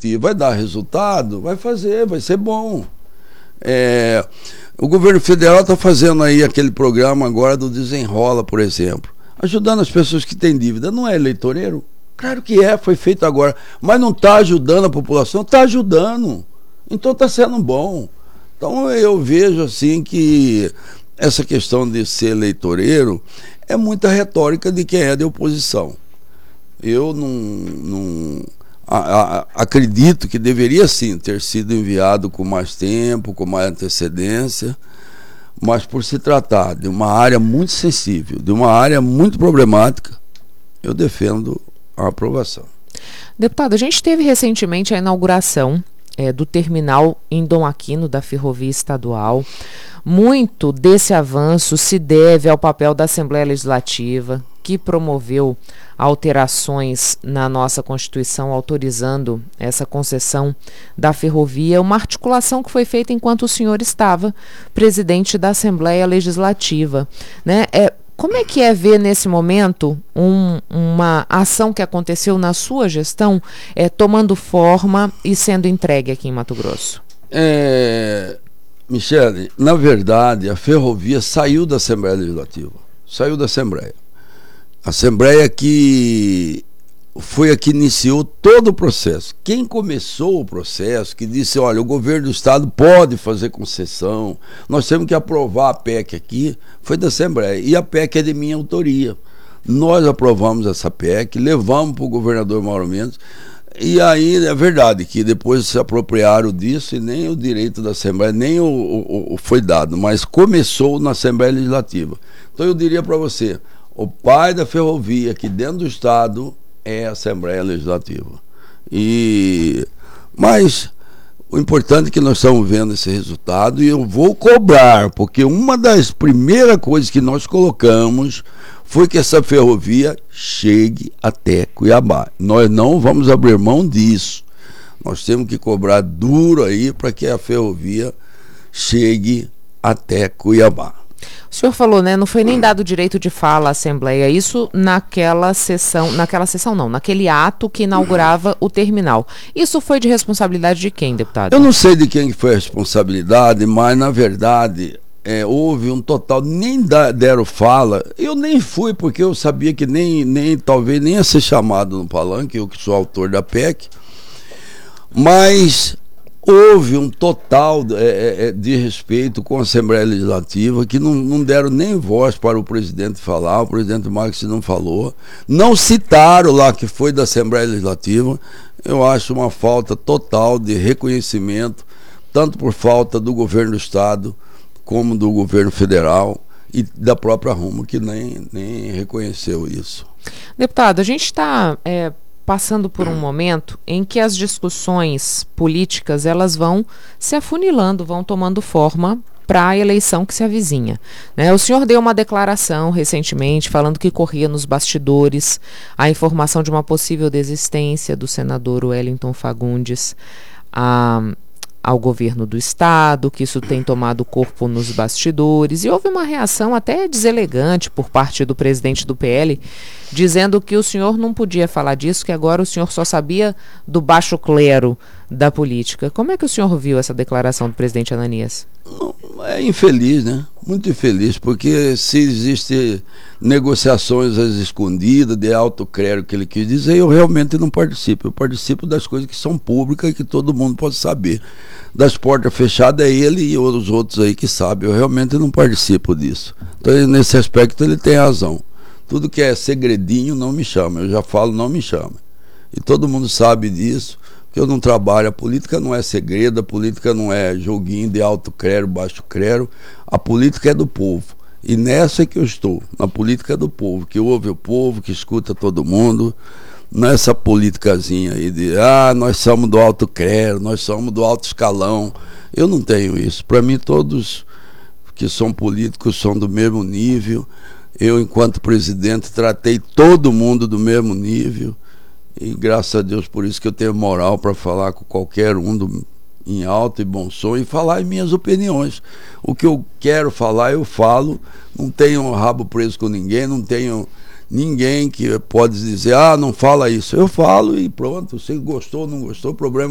discutir. Vai dar resultado? Vai fazer, vai ser bom. O governo federal está fazendo aí aquele programa agora do Desenrola, por exemplo, ajudando as pessoas que têm dívida. Não é eleitoreiro? Claro que foi feito agora, mas não está ajudando a população? Está ajudando, então está sendo bom. Então eu vejo assim que essa questão de ser eleitoreiro é muita retórica de quem é de oposição. Eu não acredito que deveria sim ter sido enviado com mais tempo, com mais antecedência, mas por se tratar de uma área muito sensível, de uma área muito problemática, eu defendo a aprovação. Deputado, a gente teve recentemente a inauguração do terminal em Dom Aquino da Ferrovia Estadual. Muito desse avanço se deve ao papel da Assembleia Legislativa, que promoveu alterações na nossa Constituição, autorizando essa concessão da ferrovia, uma articulação que foi feita enquanto o senhor estava presidente da Assembleia Legislativa, né? Como é que é ver nesse momento uma ação que aconteceu na sua gestão tomando forma e sendo entregue aqui em Mato Grosso? Michele, na verdade, a ferrovia saiu da Assembleia Legislativa, saiu da Assembleia. A Assembleia que foi a que iniciou todo o processo. Quem começou o processo, que disse, olha, o governo do estado pode fazer concessão, nós temos que aprovar a PEC aqui, foi da Assembleia. E a PEC é de minha autoria. Nós aprovamos essa PEC, levamos para o governador Mauro Mendes, e aí é verdade que depois se apropriaram disso e nem o direito da Assembleia, nem foi dado, mas começou na Assembleia Legislativa. Então eu diria para você, o pai da ferrovia aqui dentro do estado é a Assembleia Legislativa. Mas o importante é que nós estamos vendo esse resultado e eu vou cobrar, porque uma das primeiras coisas que nós colocamos foi que essa ferrovia chegue até Cuiabá. Nós não vamos abrir mão disso. Nós temos que cobrar duro aí para que a ferrovia chegue até Cuiabá. O senhor falou, né? Não foi nem dado direito de fala à Assembleia, isso naquele ato que inaugurava o terminal. Isso foi de responsabilidade de quem, deputado? Eu não sei de quem foi a responsabilidade, mas na verdade houve um total, nem deram fala. Eu nem fui, porque eu sabia que talvez nem ia ser chamado no palanque, eu que sou autor da PEC, mas houve um total de respeito com a Assembleia Legislativa, que não deram nem voz para o presidente falar, o presidente Marques não falou, não citaram lá que foi da Assembleia Legislativa. Eu acho uma falta total de reconhecimento, tanto por falta do governo do estado, como do governo federal e da própria Rumo, que nem reconheceu isso. Deputado, a gente está passando por um momento em que as discussões políticas elas vão se afunilando, vão tomando forma para a eleição que se avizinha, né? O senhor deu uma declaração recentemente falando que corria nos bastidores a informação de uma possível desistência do senador Wellington Fagundes ao governo do estado, que isso tem tomado corpo nos bastidores, e houve uma reação até deselegante por parte do presidente do PL, dizendo que o senhor não podia falar disso, que agora o senhor só sabia do baixo clero da política. Como é que o senhor viu essa declaração do presidente Ananias? É infeliz, né? Muito infeliz, porque se existem negociações às escondidas, de alto clero que ele quis dizer, eu realmente não participo. Eu participo das coisas que são públicas e que todo mundo pode saber. Das portas fechadas é ele e os outros aí que sabem. Eu realmente não participo disso. Então, nesse aspecto, ele tem razão. Tudo que é segredinho não me chama. Eu já falo, não me chama. E todo mundo sabe disso, que eu não trabalho. A política não é segredo, a política não é joguinho de alto clero, baixo clero. A política é do povo. E nessa é que eu estou, na política do povo, que ouve o povo, que escuta todo mundo. Nessa politicazinha aí de, nós somos do alto clero, nós somos do alto escalão. Eu não tenho isso. Para mim, todos que são políticos são do mesmo nível. Eu, enquanto presidente, tratei todo mundo do mesmo nível. E graças a Deus por isso que eu tenho moral para falar com qualquer um em alto e bom som e falar em minhas opiniões. O que eu quero falar, eu falo. Não tenho rabo preso com ninguém, não tenho ninguém que pode dizer, não fala isso. Eu falo e pronto, se gostou ou não gostou, o problema